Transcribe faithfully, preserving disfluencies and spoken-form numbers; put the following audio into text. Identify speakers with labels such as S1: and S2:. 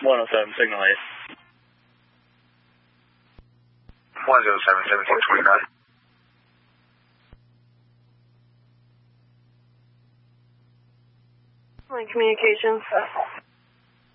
S1: one oh seven, signal eight.
S2: one oh seven, seventeen twenty-nine.
S3: Line communications.